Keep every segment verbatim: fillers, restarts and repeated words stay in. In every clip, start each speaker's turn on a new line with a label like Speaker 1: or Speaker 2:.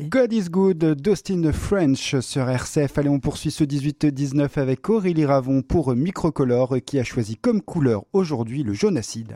Speaker 1: God is Good d'Austin French sur R C F. Allez, on poursuit ce dix-huit dix-neuf avec Aurélie Ravon pour Microcolor qui a choisi comme couleur aujourd'hui le jaune acide.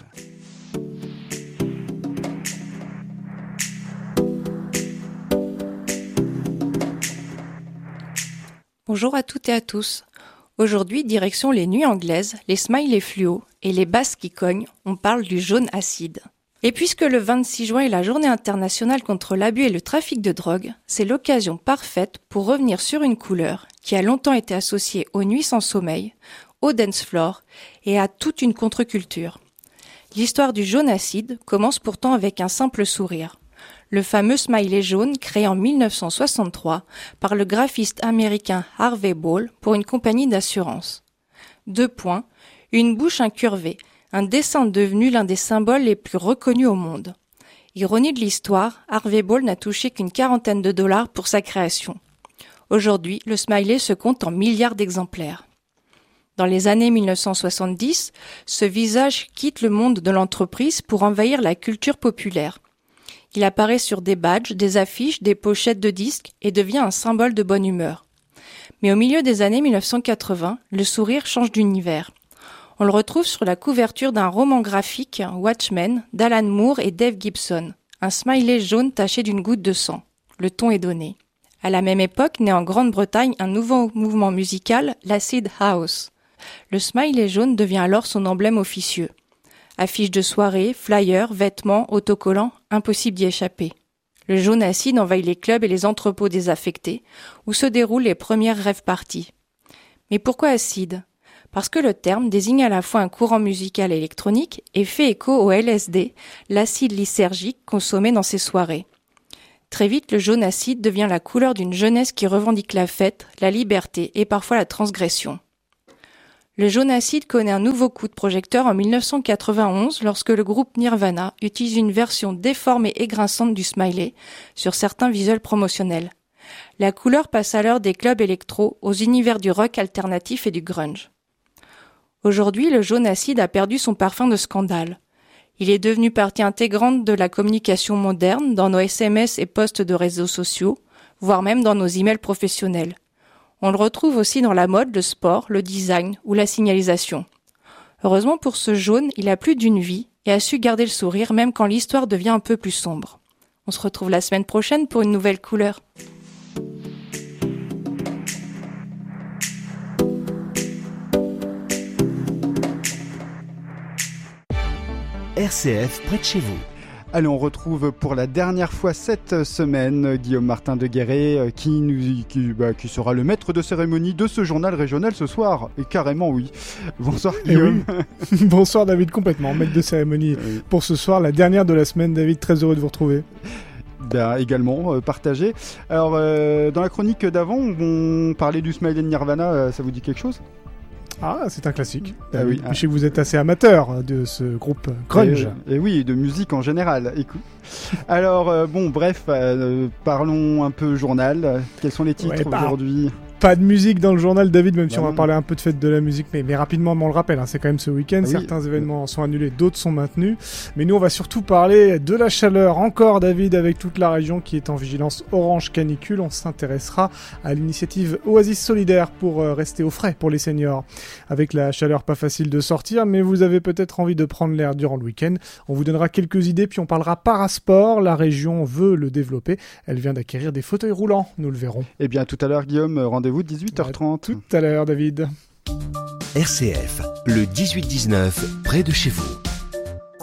Speaker 2: Bonjour à toutes et à tous. Aujourd'hui, direction les nuits anglaises, les smileys fluo et les basses qui cognent, on parle du jaune acide. Et puisque le vingt-six juin est la journée internationale contre l'abus et le trafic de drogue, c'est l'occasion parfaite pour revenir sur une couleur qui a longtemps été associée aux nuits sans sommeil, au dance floor et à toute une contre-culture. L'histoire du jaune acide commence pourtant avec un simple sourire. Le fameux smiley jaune créé en dix-neuf cent soixante-trois par le graphiste américain Harvey Ball pour une compagnie d'assurance. Deux points, une bouche incurvée, un dessin devenu l'un des symboles les plus reconnus au monde. Ironie de l'histoire, Harvey Ball n'a touché qu'une quarantaine de dollars pour sa création. Aujourd'hui, le smiley se compte en milliards d'exemplaires. Dans les années dix-neuf cent soixante-dix, ce visage quitte le monde de l'entreprise pour envahir la culture populaire. Il apparaît sur des badges, des affiches, des pochettes de disques et devient un symbole de bonne humeur. Mais au milieu des années dix-neuf cent quatre-vingts, le sourire change d'univers. On le retrouve sur la couverture d'un roman graphique, Watchmen, d'Alan Moore et Dave Gibson. Un smiley jaune taché d'une goutte de sang. Le ton est donné. À la même époque, naît en Grande-Bretagne un nouveau mouvement musical, l'acid house. Le smiley jaune devient alors son emblème officieux. Affiches de soirée, flyers, vêtements, autocollants, impossible d'y échapper. Le jaune acide envahit les clubs et les entrepôts désaffectés, où se déroulent les premières rave parties. Mais pourquoi acide ? Parce que le terme désigne à la fois un courant musical électronique et fait écho au L S D, l'acide lysergique consommé dans ces soirées. Très vite, le jaune acide devient la couleur d'une jeunesse qui revendique la fête, la liberté et parfois la transgression. Le jaune acide connaît un nouveau coup de projecteur en dix-neuf cent quatre-vingt-onze lorsque le groupe Nirvana utilise une version déformée et grinçante du smiley sur certains visuels promotionnels. La couleur passe alors des clubs électro aux univers du rock alternatif et du grunge. Aujourd'hui, le jaune acide a perdu son parfum de scandale. Il est devenu partie intégrante de la communication moderne dans nos S M S et posts de réseaux sociaux, voire même dans nos emails professionnels. On le retrouve aussi dans la mode, le sport, le design ou la signalisation. Heureusement pour ce jaune, il a plus d'une vie et a su garder le sourire même quand l'histoire devient un peu plus sombre. On se retrouve la semaine prochaine pour une nouvelle couleur.
Speaker 3: R C F près de chez vous.
Speaker 1: Allez, on retrouve pour la dernière fois cette semaine Guillaume Martin de Guéret qui, nous, qui, bah, qui sera le maître de cérémonie de ce journal régional ce soir. Et carrément oui. Bonsoir Guillaume.
Speaker 4: Oui. Bonsoir David, complètement. Maître de cérémonie oui. Pour ce soir, la dernière de la semaine. David, très heureux de vous retrouver.
Speaker 1: Ben, également, euh, partagé. Alors, euh, dans la chronique d'avant, on parlait du smiley de Nirvana. Euh, ça vous dit quelque chose ?
Speaker 4: Ah, c'est un classique.
Speaker 1: Ah oui,
Speaker 4: je sais que vous êtes assez amateur de ce groupe grunge.
Speaker 1: Et, et oui, de musique en général. Écoute. Alors, euh, bon, bref, euh, parlons un peu journal. Quels sont les titres ouais, bah, aujourd'hui ?
Speaker 4: Pas de musique dans le journal, David, même bah si on
Speaker 1: non.
Speaker 4: va parler un peu de fête de la musique, mais, mais rapidement, on le rappelle, hein, c'est quand même ce week-end,
Speaker 1: ah
Speaker 4: certains
Speaker 1: oui.
Speaker 4: événements sont annulés, d'autres sont maintenus, mais nous on va surtout parler de la chaleur, encore David, avec toute la région qui est en vigilance orange canicule. On s'intéressera à l'initiative Oasis Solidaire pour euh, rester au frais pour les seniors. Avec la chaleur, pas facile de sortir, mais vous avez peut-être envie de prendre l'air durant le week-end. On vous donnera quelques idées, puis on parlera parasport, la région veut le développer, elle vient d'acquérir des fauteuils roulants, nous le verrons.
Speaker 1: Eh bien tout à l'heure Guillaume, rendez-vous dix-huit heures trente.
Speaker 4: Tout à l'heure, David.
Speaker 3: R C F, le dix-huit dix-neuf, près de chez vous.